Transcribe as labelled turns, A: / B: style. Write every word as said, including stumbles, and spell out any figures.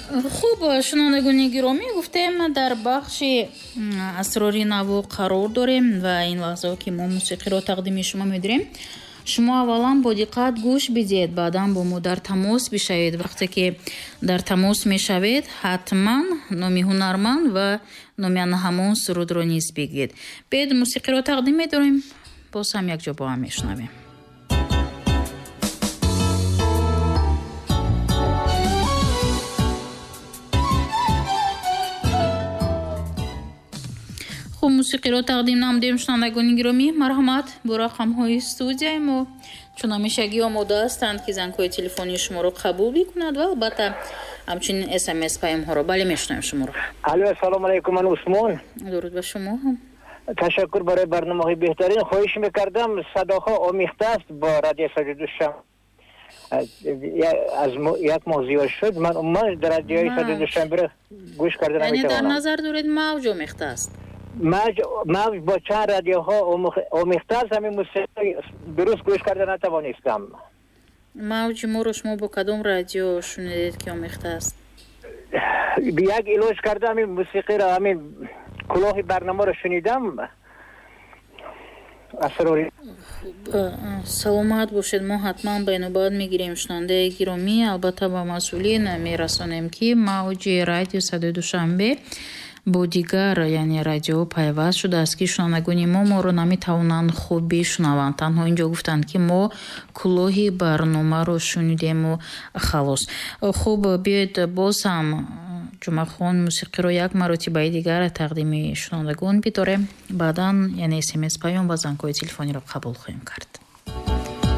A: хуб, шунавандагони гиромӣ, гуфтем дар бахши асрори наво қарор дорем ва ин лаҳзаҳо ки мо мусиқиро тақдими шумо медирем. шумо аввалан бо диққат гӯш бидиҳед, баъдан бо мо дар тамос бишавед. вақте ки дар тамос мешавед, ҳатман номи ҳунарманд ва номи ҳамон сурудро низ бигӯед. бед мусиқиро тақдим медорем, боз ҳам якҷо бо ҳам мешунавем. хуб, мусиқиро тақдим намудем. шунавандагони гиромӣ, марҳамат бо рақамҳои студияи мо, чун ҳамешагӣ омода ҳастанд ки занкҳои телефони шуморо қабул бикунад ва албатта ҳамчунин смс паёмҳоро. бале, мешунавем шуморо.
B: алло, ассалому алайкум, ман Усмон.
A: дуруд ба шумо ҳам.
B: ташаккур барои барномаҳои беҳтарин. хоҳиш мекардам, садоҳо омехтааст бо радио саду шам. аз як моҳ зиёд шуд, ман умуман дар радиои саду душанбе гӯш карда наметавонам.
A: яъне дар назар доред мавҷ омехтааст?
B: мавҷ бо чанд радиоҳо омехтааст, ҳамин мусиқи дуруст гӯш карда натавонистам.
A: мавҷи моро шумо бо кадом радио шунидед ки омехтааст?
B: як илоҷ карда ҳамин мусиқиро, ҳамин кулоҳи барномаро шунидам. асрори
A: саломат бошед. мо ҳатман ба инобат мегирем шунавандаи гиромӣ, албатта ба масъулин мерасонем ки мавҷи радио садои душанбе бо дигар яъне радио пайваст шудааст ки шунавандагони мо моро наметавонанд хуб бишунаванд. танҳо инҷо гуфтанд ки мо кулоҳи барномаро шунидему халос. хуб, биёед боз ҳам ҷумъахон мусиқиро як маротибаи дигар тақдими шунавандагон бидорем. баъдан яъне смс паём ва занкҳои телефониро қабул хоҳем кард.